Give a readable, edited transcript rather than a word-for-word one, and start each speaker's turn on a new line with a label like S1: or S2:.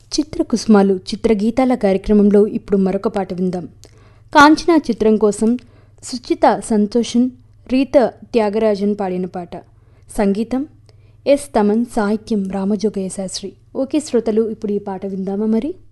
S1: చిత్రకుసుమాలు చిత్రగీతాల కార్యక్రమంలో ఇప్పుడు మరొక పాట విందాం. కాంచనా చిత్రం కోసం సుచిత సంతోషన్, రీత త్యాగరాజన్ పాడిన పాట. సంగీతం ఎస్ తమన్, సాహిత్యం రామజోగయ్య శాస్త్రి. ఓకే శ్రోతలు, ఇప్పుడు ఈ పాట విందామా మరి.